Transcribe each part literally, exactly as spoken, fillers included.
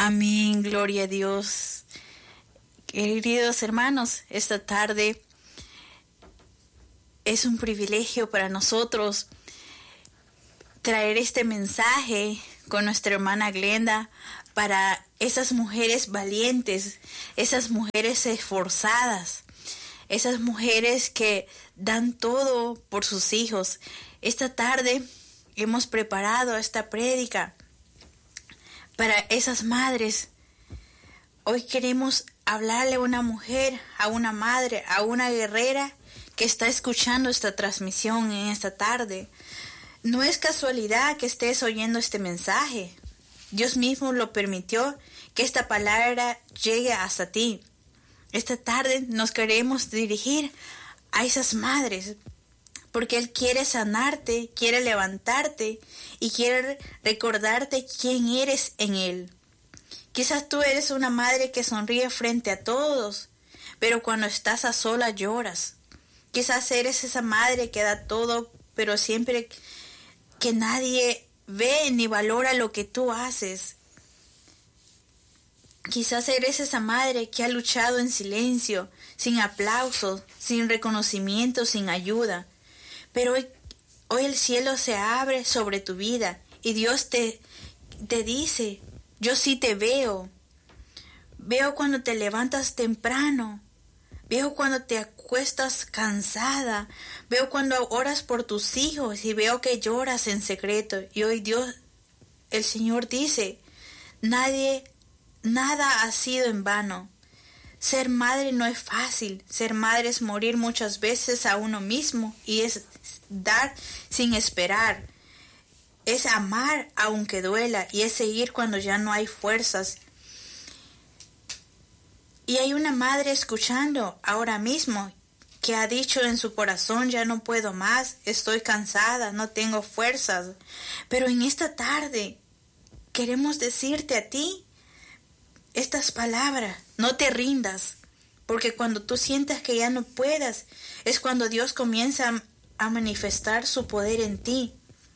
Amén, gloria a Dios. Queridos hermanos, esta tarde es un privilegio para nosotros traer este mensaje con nuestra hermana Glenda para esas mujeres valientes, esas mujeres esforzadas, esas mujeres que dan todo por sus hijos. Esta tarde hemos preparado esta prédica para esas madres. Hoy queremos hablarle a una mujer, a una madre, a una guerrera que está escuchando esta transmisión en esta tarde. No es casualidad que estés oyendo este mensaje. Dios mismo lo permitió que esta palabra llegue hasta ti. Esta tarde nos queremos dirigir a esas madres, porque Él quiere sanarte, quiere levantarte y quiere recordarte quién eres en Él. Quizás tú eres una madre que sonríe frente a todos, pero cuando estás a solas lloras. Quizás eres esa madre que da todo, pero siempre que nadie ve ni valora lo que tú haces. Quizás eres esa madre que ha luchado en silencio, sin aplausos, sin reconocimiento, sin ayuda. Pero hoy, hoy el cielo se abre sobre tu vida y Dios te, te dice: yo sí te veo. Veo cuando te levantas temprano. Veo cuando te acuestas cansada. Veo cuando oras por tus hijos y veo que lloras en secreto. Y hoy Dios, el Señor dice: nadie, nada ha sido en vano. Ser madre no es fácil. Ser madre es morir muchas veces a uno mismo y es dar sin esperar. Es amar aunque duela y es seguir cuando ya no hay fuerzas. Y hay una madre escuchando ahora mismo que ha dicho en su corazón: ya no puedo más, estoy cansada, no tengo fuerzas. Pero en esta tarde queremos decirte a ti estas palabras: no te rindas, porque cuando tú sientas que ya no puedas, es cuando Dios comienza a manifestar su poder en ti.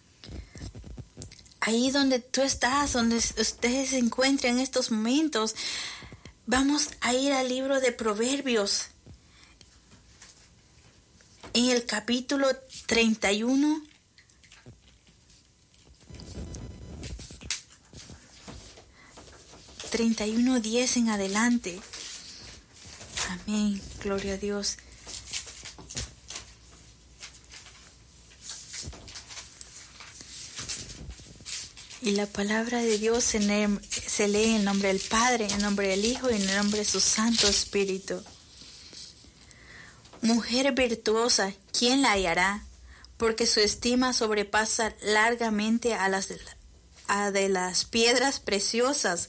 Ahí donde tú estás, donde ustedes se encuentran en estos momentos, vamos a ir al libro de Proverbios, en el capítulo treinta y uno. treinta y uno, diez en adelante. Amén, gloria a Dios. Y la palabra de Dios se lee, se lee en el nombre del Padre, en el nombre del Hijo y en el nombre de su Santo Espíritu. Mujer virtuosa, ¿quién la hallará? Porque su estima sobrepasa largamente a las de, a de las piedras preciosas.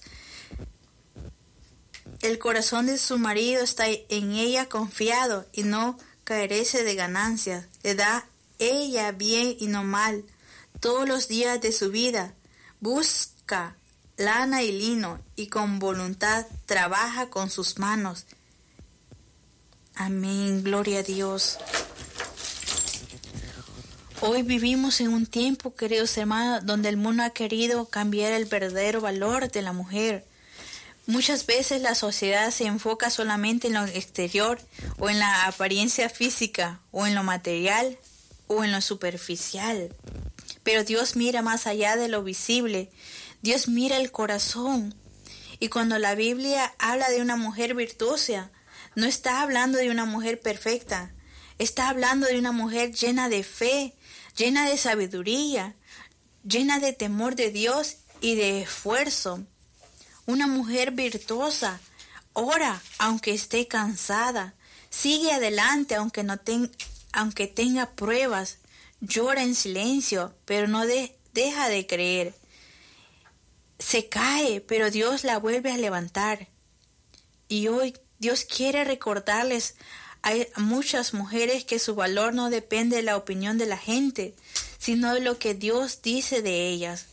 El corazón de su marido está en ella confiado y no carece de ganancias. Le da ella bien y no mal todos los días de su vida. Busca lana y lino y con voluntad trabaja con sus manos. Amén, gloria a Dios. Hoy vivimos en un tiempo, queridos hermanos, donde el mundo ha querido cambiar el verdadero valor de la mujer. Muchas veces la sociedad se enfoca solamente en lo exterior o en la apariencia física o en lo material o en lo superficial. Pero Dios mira más allá de lo visible. Dios mira el corazón. Y cuando la Biblia habla de una mujer virtuosa, no está hablando de una mujer perfecta. Está hablando de una mujer llena de fe, llena de sabiduría, llena de temor de Dios y de esfuerzo. Una mujer virtuosa ora aunque esté cansada, sigue adelante aunque no ten, aunque tenga pruebas, llora en silencio, pero no de, deja de creer. Se cae, pero Dios la vuelve a levantar. Y hoy Dios quiere recordarles a muchas mujeres que su valor no depende de la opinión de la gente, sino de lo que Dios dice de ellas.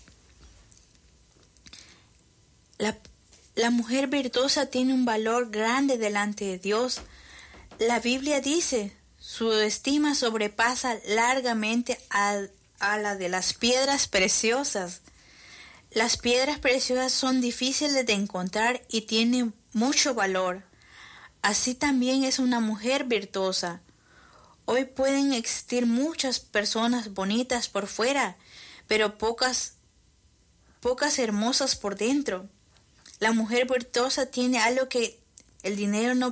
La, la mujer virtuosa tiene un valor grande delante de Dios. La Biblia dice: su estima sobrepasa largamente a, a la de las piedras preciosas. Las piedras preciosas son difíciles de encontrar y tienen mucho valor. Así también es una mujer virtuosa. Hoy pueden existir muchas personas bonitas por fuera, pero pocas, pocas hermosas por dentro. La mujer virtuosa tiene algo que el dinero no